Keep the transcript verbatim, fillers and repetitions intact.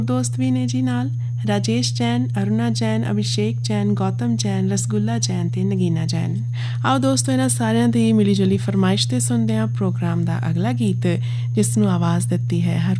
ਦੋਸਤ ਵੀ ਨੇ ਜੀ ਨਾਲ ਰਾਜੇਸ਼ ਜੈਨ, ਅਰੁਣਾ ਜੈਨ, ਅਭਿਸ਼ੇਕ ਜੈਨ, ਗੌਤਮ ਜੈਨ, ਰਸਗੁੱਲਾ ਜੈਨ ਅਤੇ ਨਗੀਨਾ ਜੈਨ। ਆਓ ਦੋਸਤੋ ਇਹਨਾਂ ਸਾਰਿਆਂ ਦੀ ਮਿਲੀ ਜੁਲੀ ਫਰਮਾਇਸ਼ 'ਤੇ ਸੁਣਦੇ ਹਾਂ ਪ੍ਰੋਗਰਾਮ ਦਾ ਅਗਲਾ ਗੀਤ, ਜਿਸ ਨੂੰ ਆਵਾਜ਼ ਦਿੱਤੀ ਹੈ ਹਰ